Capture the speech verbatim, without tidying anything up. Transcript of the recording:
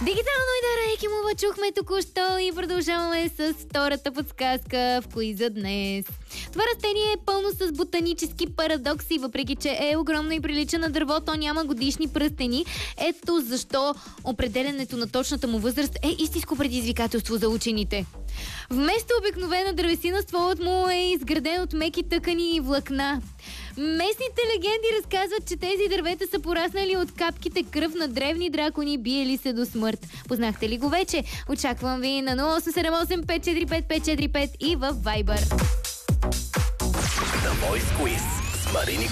Дигитално и Дара Екимова чухме току-що и продължаваме с втората подсказка в куиза днес. Това растение е пълно с ботанически парадокси, въпреки че е огромно и прилича на дърво, то няма годишни пръстени. Ето защо определенето на точната му възраст е истинско предизвикателство за учените. Вместо обикновена дървесина, стволът му е изграден от меки тъкани и влакна. Местните легенди разказват, че тези дървета са пораснали от капките кръв на древни дракони, биели се до смърт. Познахте ли го вече? Очаквам ви на нула осем седем осем пет четири пет пет четири пет и в Viber. The Voice Quiz с Марини